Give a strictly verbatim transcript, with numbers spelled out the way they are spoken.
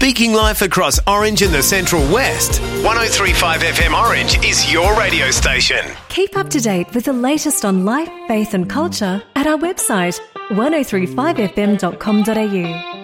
speaking life across Orange and the Central West. one oh three point five F M Orange is your radio station. Keep up to date with the latest on life, faith and culture at our website one oh three five f m dot com dot a u.